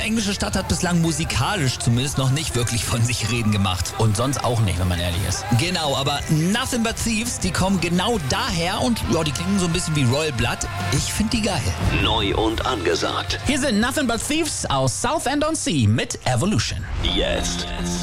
englische Stadt hat bislang musikalisch zumindest noch nicht wirklich von sich reden gemacht. Und sonst auch nicht, wenn man ehrlich ist. Genau, aber Nothing But Thieves, die kommen genau daher und ja, die klingen so ein bisschen wie Royal Blood. Ich finde die geil. Neu und angesagt. Hier sind Nothing But Thieves aus Southend-on-Sea mit Evolution. Jetzt.